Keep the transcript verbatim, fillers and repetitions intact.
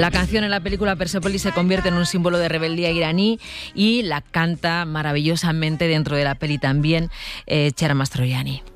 La canción en la película Persepolis se convierte en un símbolo de rebeldía iraní y la canta maravillosamente dentro de la peli también eh, Chiara Mastroianni.